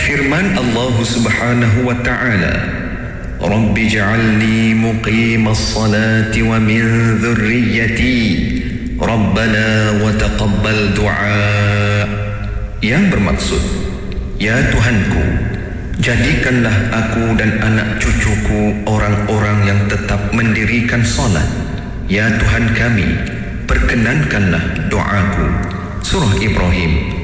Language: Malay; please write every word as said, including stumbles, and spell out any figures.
Firman Allah Subhanahu wa ta'ala, Rabbi ja'alni muqimas salati wa min dhurriyyati Rabbana wa taqabbal du'a. Yang bermaksud, ya Tuhanku, jadikanlah aku dan anak cucuku orang-orang yang tetap mendirikan salat. Ya Tuhan kami, perkenankanlah doaku. Surah Ibrahim